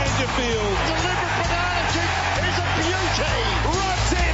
Dangerfield. Delivered penalty is a beauty. Runs it